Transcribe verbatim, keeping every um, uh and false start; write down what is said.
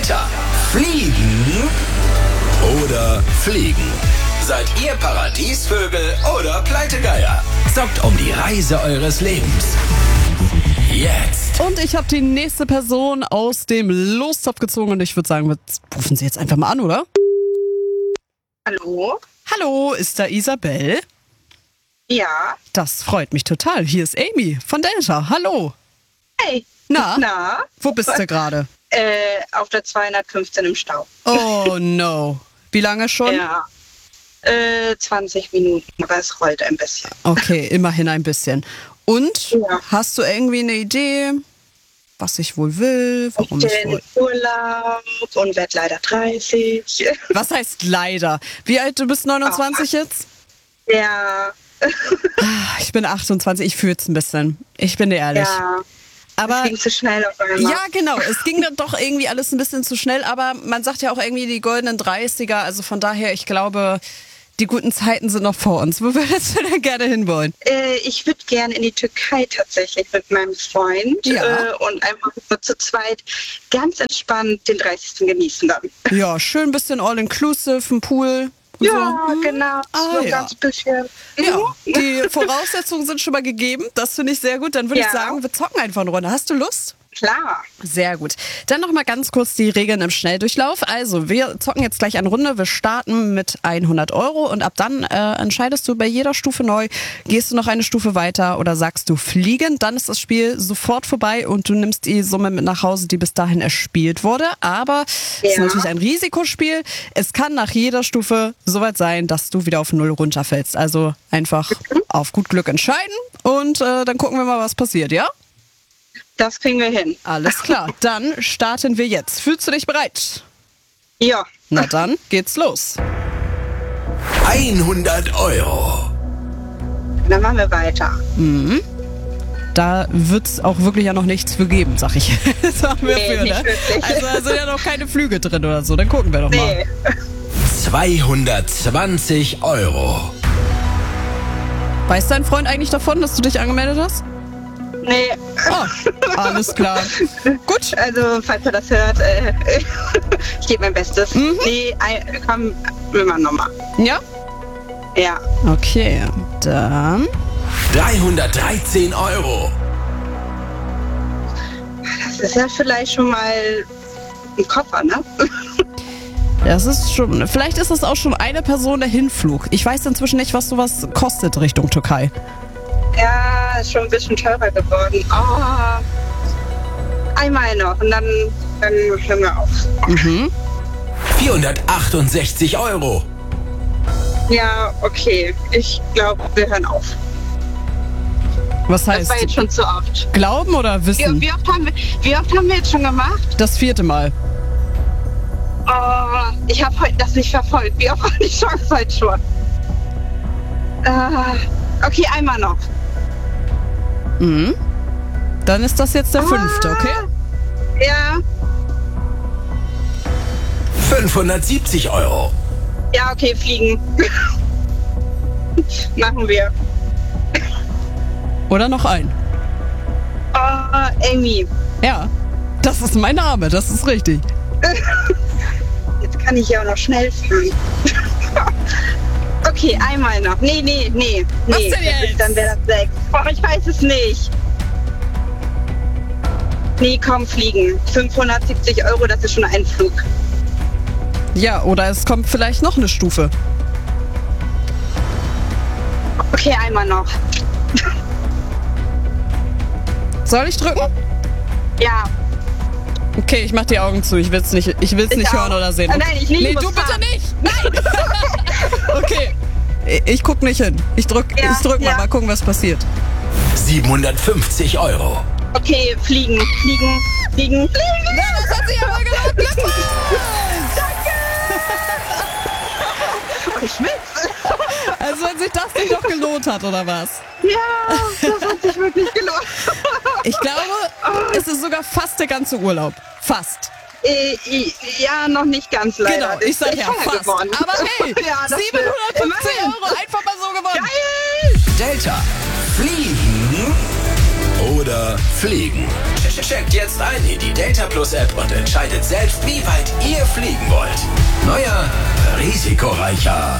Delta, fliegen oder fliegen? Seid ihr Paradiesvögel oder Pleitegeier? Zockt um die Reise eures Lebens. Jetzt. Und ich habe die nächste Person aus dem Lostopf gezogen und ich würde sagen, wir rufen sie jetzt einfach mal an, oder? Hallo? Hallo, ist da Isabel? Ja. Das freut mich total. Hier ist Amy von Delta. Hallo. Hey. Na? Na? Wo bist du gerade? Äh, auf der zweihundertfünfzehn im Stau. Oh no. Wie lange schon? Ja. Äh, zwanzig Minuten, aber es rollt ein bisschen. Okay, immerhin ein bisschen. Und Ja. hast du irgendwie eine Idee, was ich wohl will, warum ich ich bin wohl... in Urlaub und werde leider dreißig. Was heißt leider? Wie alt du bist? neunundzwanzig jetzt? Ja. Ah, Ich bin achtundzwanzig, ich fühle es ein bisschen. Ich bin dir ehrlich. Ja. Aber Das ging zu schnell auf einmal. ja, genau. Es ging dann doch irgendwie alles ein bisschen zu schnell, aber man sagt ja auch irgendwie die goldenen dreißiger. Also von daher, ich glaube, die guten Zeiten sind noch vor uns. Wo würdest du denn gerne hinwollen? Äh, ich würde gerne in die Türkei tatsächlich mit meinem Freund Ja. äh, und einfach so zu zweit ganz entspannt den dreißigsten genießen dann. Ja, schön ein bisschen all-inclusive, ein Pool. Und Ja, so. Hm. genau. Ah, so ein ja. ganz bisschen. Ja, Mhm. die Voraussetzungen sind schon mal gegeben. Das finde ich sehr gut. Dann würde Ja. ich sagen, wir zocken einfach eine Runde. Hast du Lust? Klar. Sehr gut. Dann noch mal ganz kurz die Regeln im Schnelldurchlauf. Also, wir zocken jetzt gleich eine Runde. Wir starten mit hundert Euro und ab dann äh, entscheidest du bei jeder Stufe neu, gehst du noch eine Stufe weiter oder sagst du fliegen. Dann ist das Spiel sofort vorbei und du nimmst die Summe mit nach Hause, die bis dahin erspielt wurde. Aber es ist Ja. natürlich ein Risikospiel. Es kann nach jeder Stufe soweit sein, dass du wieder auf Null runterfällst. Also einfach auf gut Glück entscheiden und äh, dann gucken wir mal, was passiert, ja? Das kriegen wir hin. Alles klar, dann starten wir jetzt. Fühlst du dich bereit? Ja. Na dann geht's los. hundert Euro. Dann machen wir weiter. Da wird's auch wirklich ja noch nichts für geben, sag ich. Sagen wir Nee, für, nicht ne? wirklich. Also da sind ja noch keine Flüge drin oder so. Dann gucken wir doch mal. Nee. zweihundertzwanzig Euro. Weiß dein Freund eigentlich davon, dass du dich angemeldet hast? Nee. Ah, alles klar. Gut. Also, falls er das hört, äh, ich gebe mein Bestes. Mhm. Nee, ein, komm, wir machen nochmal. Ja? Ja. Okay, dann... dreihundertdreizehn Euro. Das ist ja vielleicht schon mal ein Koffer, ne? Das ist schon... Vielleicht ist es auch schon eine Person der Hinflug. Ich weiß inzwischen nicht, was sowas kostet Richtung Türkei. Ja, ist schon ein bisschen teurer geworden. Oh. Einmal noch und dann, dann hören wir auf. Mhm. vierhundertachtundsechzig Euro. Ja, okay. Ich glaube, wir hören auf. Was Das heißt? war jetzt schon zu oft. Glauben oder Wie, wissen? wie, oft haben wir, wie oft haben wir jetzt schon gemacht? Das vierte Mal. Oh, ich habe heute das nicht verfolgt. Wie oft war die Chance heute schon? Äh, okay, einmal noch. Mhm. Dann ist das jetzt der Ah. fünfte, okay? Ja, fünfhundertsiebzig Euro. ja, okay, fliegen. Machen wir. Oder noch ein? Oh, Amy, Ja. Das ist mein Name, das ist richtig. jetzt kann ich ja auch noch schnell fliegen. Okay, einmal noch. Nee, nee, nee. Was nee. denn jetzt? Dann wäre das sechs. Oh, ich weiß es nicht. Nee, komm, fliegen. fünfhundertsiebzig Euro, das ist schon ein Flug. Ja, oder es kommt vielleicht noch eine Stufe. Okay, einmal noch. Soll ich drücken? Ja. Okay, ich mach die Augen zu. Ich will's nicht, ich will's Ich nicht auch. hören oder sehen. Ah, nein, ich liebe Nee, du es bitte fahren. nicht. Nein. Okay. Ich- Ich guck nicht hin. Ich drück, Ja, ich drück mal, ja. mal gucken, was passiert. siebenhundertfünfzig Euro. Okay, fliegen, fliegen, fliegen, fliegen. Ja, das hat sich aber gelohnt. Glückwunsch! Und Schmitz. Also wenn sich das nicht doch gelohnt hat, oder was? Ja, das hat sich wirklich gelohnt. Ich glaube, es ist sogar fast der ganze Urlaub. Fast. Äh, i- ja, noch nicht ganz leider. Genau, ich sag ja teuer fast. geworden. Aber hey, Ja, das stimmt. siebenhundertfünfzig Immerhin. Euro einfach mal so gewonnen. Geil! Delta, fliegen oder fliegen? Checkt jetzt ein in die Data Plus App und entscheidet selbst, wie weit ihr fliegen wollt. Neuer, risikoreicher